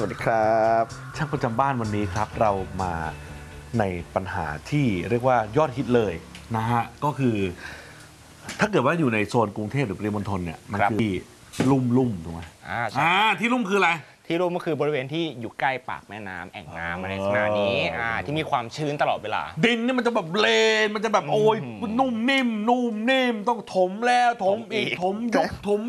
วัสดีครับช่างประจำบ้านวันนี้ครับเรามาในปัญหาที่เรียกว่ายอดฮิตเลยนะฮะก็คือถ้าเกิดว่าอยู่ในโซนกรุงเทพหรือปริมณฑลเนี่ยมันคือที่ลุ่มถูกไหมที่ลุ่มคืออะไรที่ลุ่มก็คือบริเวณที่อยู่ใกล้ปากแม่น้ำแอ่งน้ำอะไรขนาดนี้ที่มีความชื้นตลอดเวลาดินนี่มันจะแบบเลนมันจะแบบโอ้ยนุ่มนิ่มต้องถมแล้วถมอีกถมยุบ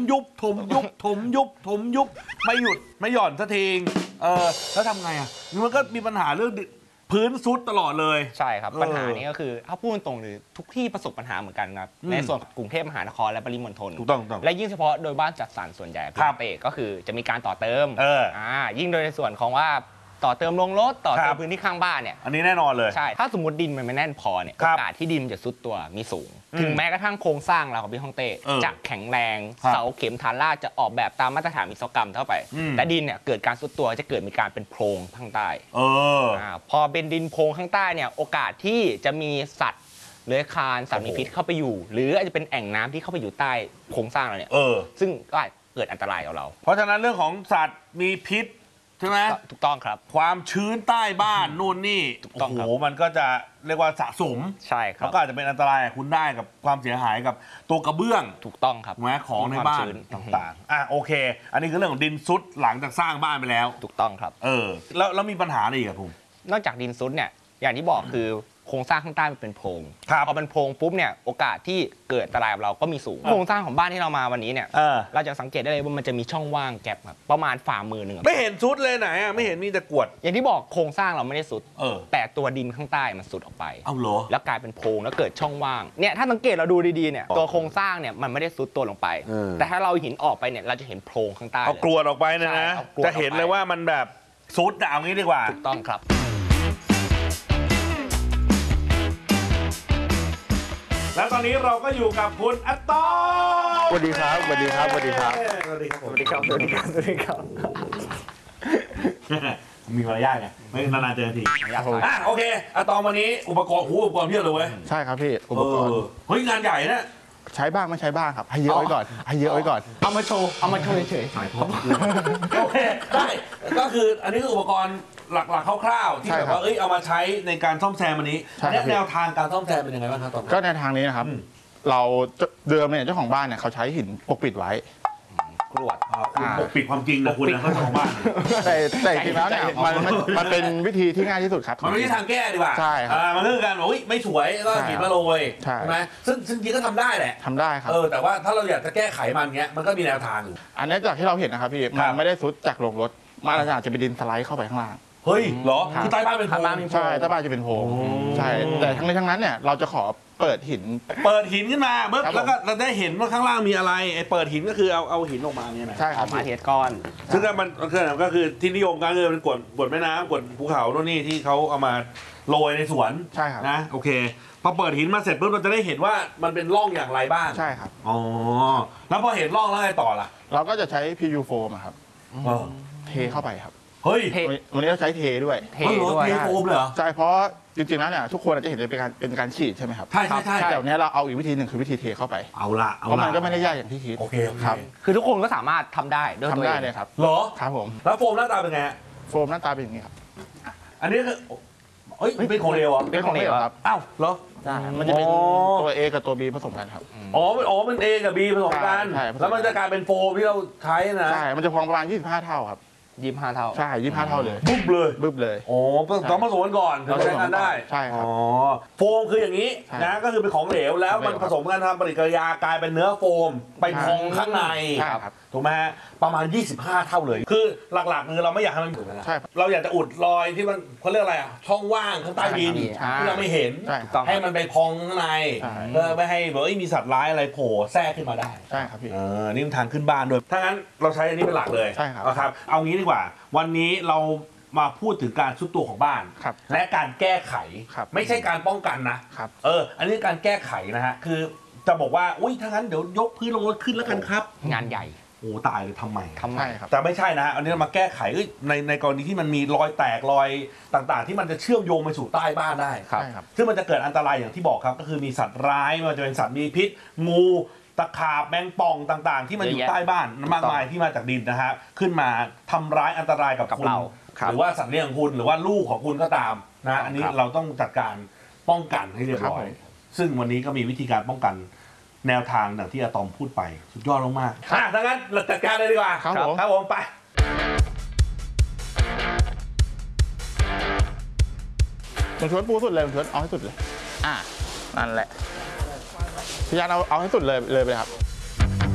ไม่หยุดไม่หย่อนสักทีแล้วทำไงอ่ะมันก็มีปัญหาเรื่องพื้นซุดตลอดเลยใช่ครับปัญหานี้ก็คือถ้าพูดตรงหรือทุกที่ประสบปัญหาเหมือนกันครับในส่วนกรุงเทพมหานครและปริมณฑลถูกต้องและยิ่งเฉพาะโดยบ้านจัดสรรส่วนใหญ่ก็คือจะมีการต่อเติมยิ่งโดยในส่วนของว่าต่อเติมลงรถต่อเติมพื้นที่ข้างบ้านเนี่ยอันนี้แน่นอนเลยใช่ถ้าสมมติดินมันไม่แน่นพอเนี่ยโอกาสที่ดินจะซุดตัวมีสูงถึงแม้กระทั่งโครงสร้างเราของพี่ฮ่องเต้จะแข็งแรงเสาเข็มฐานรากจะออกแบบตามมาตรฐานวิศวกรรมเท่าไปแต่ดินเนี่ยเกิดการซุดตัวจะเกิดมีการเป็นโพรงข้างใต้พอเป็นดินโพรงข้างใต้เนี่ยโอกาสที่จะมีสัตว์เลื้อยคลานสัตว์มีพิษเข้าไปอยู่หรืออาจจะเป็นแอ่งน้ำที่เข้าไปอยู่ใต้โครงสร้างเราเนี่ยซึ่งก็อาจเกิดอันตรายกับเราเพราะฉะนั้นเรื่องของสัตว์มีพิษใช่ไหมถูกต้องครับความชื้นใต้บ้านนู่นนี่โอ้โหมันก็จะเรียกว่าสะสมใช่ครับก็อาจจะเป็นอันตรายคุณได้กับความเสียหายกับตัวกระเบื้องถูกต้องครับแม้ของในบ้านต่างๆโอเคอันนี้คือเรื่องของดินซุดหลังจากสร้างบ้านไปแล้วถูกต้องครับแล้วมีปัญหาอะไรอีกครับผมนอกจากดินซุดเนี่ยอย่างที่บอกคือโครงสร้างข้างใต้มันเป็นโพรงพอเป็นโพรงปุ๊บเนี่ยโอกาสที่เกิดอันตรายกับเราก็มีสูงโครงสร้างของบ้านที่เรามาวันนี้เนี่ยเราจะสังเกตได้เลยว่ามันจะมีช่องว่างแกลบครับประมาณฝ่ามือหนึ่งไม่เห็นซุดเลยไหนไม่เห็นมีแต่กวดอย่างที่บอกโครงสร้างเราไม่ได้ซุดแต่ตัวดินข้างใต้มันซุดออกไปเอาเหรอแล้วกลายเป็นโพรงแล้วเกิดช่องว่างเนี่ยถ้าสังเกตเราดูดีๆเนี่ยตัวโครงสร้างเนี่ยมันไม่ได้ซุดตัวลงไปแต่ถ้าเราหินออกไปเนี่ยเราจะเห็นโพรงข้างใต้เอากรวดออกไปนะจะเห็นเลยว่ามันแบบซุดเอางี้ดีกว่าถูกต้องครับแล้วตอนนี้เราก็อยู่กับคุณอัตโตสวัสดีครับสวัสดีครับสวัสดีครับมีมารยาทไงไม่นานๆเจอทีโอเคอัตโตวันนี้อุปกรณ์เพียบเลยเว้ยใช่ครับพี่อุปกรณ์เฮ้ยงานใหญ่นะใช้บ้างไม่ใช้บ้างครับให้เยอะไว้ก่อนเอามาโชว์เฉยๆโอเคได้ก็คืออันนี้คืออุปกรณ์หลักๆคร่าวๆที่แบบว่าเอามาใช้ในการซ่อมแซมอันนี้แนวทางการซ่อมแซมเป็นยังไงบ้างครับตอนนี้ก็แนวทางนี้นะครับเราเดิมเนี่ยเจ้าของบ้านเนี่ยเขาใช้หินปกปิดไว้กรวดปกปิดความจริงนะคุณนะเจ้าของบ้านแต่จริงแล้วเนี่ยมันเป็นวิธีที่ง่ายที่สุดครับมันไม่ใช่ทางแก้ดีกว่าใช่ครับมันเรื่องการบอกไม่สวยก็หินมาโรยใช่ไหมซึ่งจริงก็ทำได้แหละทำได้ครับแต่ว่าถ้าเราอยากจะแก้ไขมันเงี้ยมันก็มีแนวทางอยู่อันนี้จากที่เราเห็นนะครับพี่มันไม่ได้ซุดจากลงรถมันอาจจะเป็นดินสไลด์เข้าไปข้างล่างเฮ้ยเหรอคือใต้บ้านเป็นโพรงใช่ใต้บ้านจะเป็นโพรงใช่แต่ทั้งนี้ทั้งนั้นเนี่ยเราจะขอเปิดหินขึ้นมาแล้วก็เราได้เห็นว่าข้างล่างมีอะไรเปิดหินก็คือเอาหินออกมาเนี่ยนะใช่ครับมาเทก้อนซึ่งมันก็คือที่นิยมกันคือเป็นกวดแม่น้ำกวดภูเขาโน่นนี่ที่เขาเอามาโรยในสวนใช่ครับนะโอเคพอเปิดหินมาเสร็จปุ๊บเราจะได้เห็นว่ามันเป็นร่องอย่างไรบ้างใช่ครับแล้วพอเห็นร่องแล้วไงต่อล่ะเราก็จะใช้ PU โฟมครับเทเข้าไปครับเฮ้ยวันนี้เราใช้เทด้วยเทโฟมเลยเหรอใช่เพราะจริงๆแล้วเนี่ยทุกคนอาจจะเห็นเป็นการฉีดใช่ไหมครับใช่แต่วันนี้เราเอาอีกวิธีหนึ่งคือวิธีเทเข้าไปเอาละเพราะมันก็ไม่ได้ยากอย่างที่คิดโอเคครับคือทุกคนก็สามารถทำได้ด้วยตัวเองเลยครับเหรอครับผมแล้วโฟมหน้าตาเป็นไงโฟมหน้าตาเป็นอย่างนี้ครับอันนี้คือเป็นของเหลวเป็นของเหลวครับอ้าวเหรอใช่มันจะเป็นตัว A กับตัว B ผสมกันครับมัน A กับ B ผสมกันแล้วมันจะกลายเป็นโฟมที่เราใช้นะใช่มันจะพองประมาณ25 เท่าครับ 25 เท่าใช่25 เท่าเลยบึ้บเลยต้องผสมกันก่อนถึงใช้งานได้ใช่ครับโฟมคืออย่างนี้นะก็คือเป็นของเหลวแล้วมันผสมกันทำปฏิกิริยากลายเป็นเนื้อโฟมไปพองข้างในถูกไหมประมาณ25 เท่าเลยคือหลักๆคือเราไม่อยากให้มันอยู่กันนะเราอยากจะอุดรอยที่มันเขาเรียกอะไรช่องว่างข้างใต้ดินที่เราไม่เห็นให้มันไปพองข้างในเพื่อไม่ให้มีสัตว์ร้ายอะไรโผล่แทรกขึ้นมาได้ใช่ครับพี่นี่มันทางขึ้นบ้านด้วยถ้างั้นเราใช้อันนี้เป็นหลักเลยใช่ครับครับเอางี้ดีกว่าวันนี้เรามาพูดถึงการทรุดตัวของบ้านและการแก้ไขไม่ใช่การป้องกันนะอันนี้การแก้ไขนะฮะคือจะบอกว่าอุ้ยถ้างั้นเดี๋ยวยกพื้นลงรถขึ้นแล้วกันครับงานใหญ่โอ้ตายเลยทำไมครับแต่ไม่ใช่นะอันนี้เรามาแก้ไขในกรณีที่มันมีรอยแตกรอยต่างๆที่มันจะเชื่อมโยงไปสู่ใต้บ้านได้ซึ่งมันจะเกิดอันตรายอย่างที่บอกครับก็คือมีสัตว์ร้ายมันจะเป็นสัตว์มีพิษงูตะขาบแมงป่องต่างๆ ที่มันอยู่ใต้บ้านมากมายที่มาจากดินนะฮะขึ้นมาทำร้ายอันตรายกับคุณหรือว่าสัตว์เลี้ยงของคุณหรือว่าลูกของคุณก็ตามนะอันนี้เราต้องจัดการป้องกันให้เรียบร้อยซึ่งวันนี้ก็มีวิธีการป้องกันแนวทางดังที่อะตอมพูดไปสุดยอดมากๆถ้างั้นเราจัดการเลยดีกว่าครับผมไปผมชวนปูสุดเลยผมชวนเอาให้สุดเลยนั่นแหละพี่ยันเอาให้สุดเลยไปครับ